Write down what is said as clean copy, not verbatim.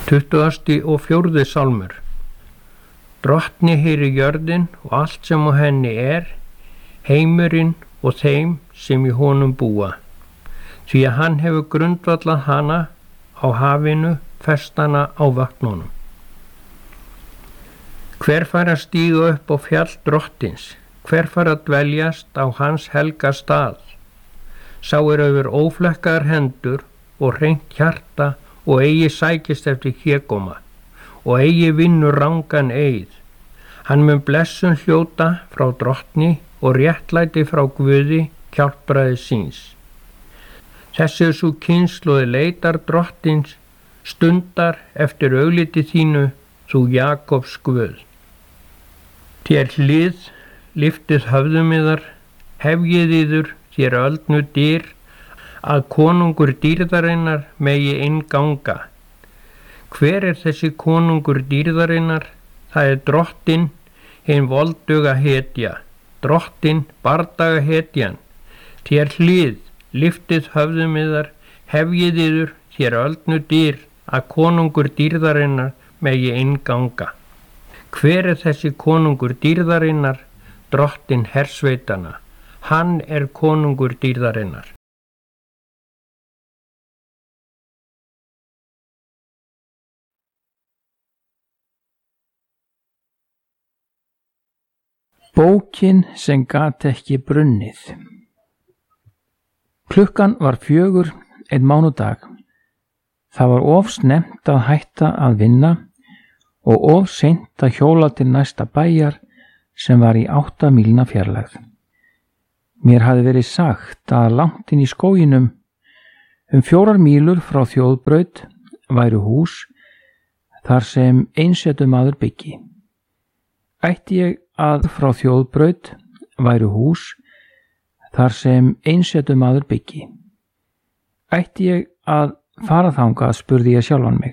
24. sálmur. Drottni heyri jörðin og allt sem á henni heimurinn og þeim sem í honum búa. Því að hann hefur grundvallað hana á hafinu, festana á vatnunum. Hver fær að stíga upp á fjall drottins? Hver fær að dveljast á hans helga stað? Sá yfir óflekkaðar hendur og hreint hjarta og eigi sækist eftir hégóma og eigi vinnur rangan eið. Hann mun blessun hljóta frá drottni og réttlæti frá Guði, hjálpræði síns. Þessi sú kynslóð leitar drottins, stundar eftir augliti þínu, þú Jakobs Guð. Þér hlið, liftið höfðum yðar, hefjið yður, þér öldnu dyr, að konungur dýrðarinnar megi innganga. Hver þessi konungur dýrðarinnar? Það drottinn, hinn volduga hetja, drottinn, bardaga hetjan. Þér hlið, liftið höfðum yðar, hefjið yður, þér öldnu dyr, að konungur dýrðarinnar megi innganga. Hver þessi konungur dýrðarinnar? Drottinn hersveitana. Hann konungur dýrðarinnar. Bókin sem gat ekki brunnið. Klukkan var 4 einn mánudag. Það var of snemmt að hætta að vinna og of seint að hjóla til næsta bæjar sem var í 8 mílna fjarlægð. Mér hafði verið sagt að langt inn í skóginum, 4 mílur frá þjóðbraut, væru hús þar sem einsetumaður byggi. Ætti ég að frá þjóðbraut væru hús þar sem einsetumaður byggi. Ætti ég að fara þangað, spurði ég sjálfan mig.